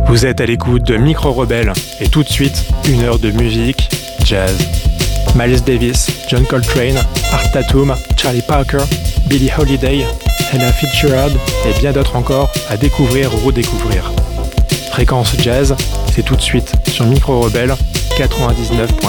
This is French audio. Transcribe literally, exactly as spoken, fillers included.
Vous êtes à l'écoute de Micro Rebelle et tout de suite, une heure de musique jazz. Miles Davis, John Coltrane, Art Tatum, Charlie Parker, Billie Holiday, Ella Fitzgerald et bien d'autres encore à découvrir ou redécouvrir. Fréquence jazz, c'est tout de suite sur Micro Rebelle quatre-vingt-dix-neuf virgule